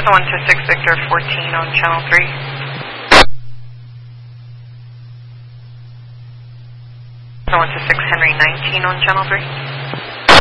126 Victor 14 on channel 3. 126 Henry 19 on channel 3.